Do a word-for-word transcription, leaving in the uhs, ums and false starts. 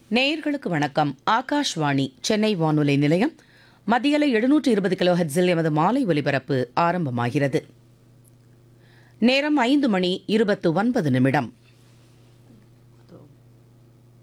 நேயர்களுக்கு வணக்கம். ஆகாஷ்வாணி சென்னை வானொலி நிலையம். மத்தியலை எழுநூற்று இருபது கிலோ ஹெட்ஸில் எமது மாலை ஒலிபரப்பு ஆரம்பமாகிறது. நேரம் ஐந்து மணி இருபத்து ஒன்பது நிமிடம்.